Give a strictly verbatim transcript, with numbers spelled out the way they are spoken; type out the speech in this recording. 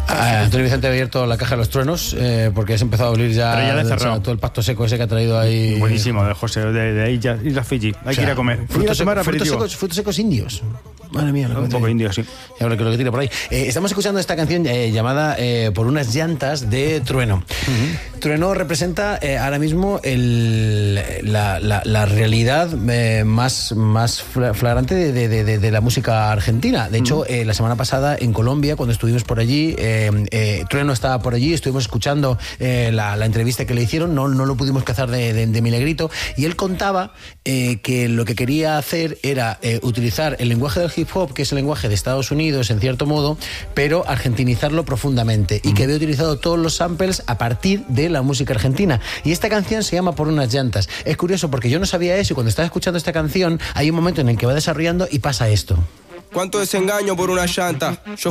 Ah, Antonio Vicente ha abierto la caja de los truenos eh, porque has empezado a abrir ya, Pero ya le he cerrado. o sea, todo el pasto seco ese que ha traído ahí. Buenísimo, de José, de, de Islas Isla Fiji. Hay O sea, que ir a comer. Frutos, Ir a tomar secos, frutos, aperitivo. secos, frutos secos indios. Madre mía, Un poco indio, sí. Y ahora que lo que tira por ahí. Eh, estamos escuchando esta canción eh, llamada eh, Por unas llantas de Trueno. Uh-huh. Trueno representa eh, ahora mismo el, la, la, la realidad eh, más, más flagrante de, de, de, de la música argentina. De hecho, uh-huh. eh, la semana pasada en Colombia, cuando estuvimos por allí, eh, eh, Trueno estaba por allí, estuvimos escuchando eh, la, la entrevista que le hicieron, no, no lo pudimos cazar de, de, de milagrito, y él contaba eh, que lo que quería hacer era eh, utilizar el lenguaje del hip hop, que es el lenguaje de Estados Unidos en cierto modo, pero argentinizarlo profundamente, y que había utilizado todos los samples a partir de la música argentina. Y esta canción se llama Por unas llantas. Es curioso porque yo no sabía eso, y cuando estaba escuchando esta canción hay un momento en el que va desarrollando y pasa esto. ¿Cuánto desengaño por una llanta? Yo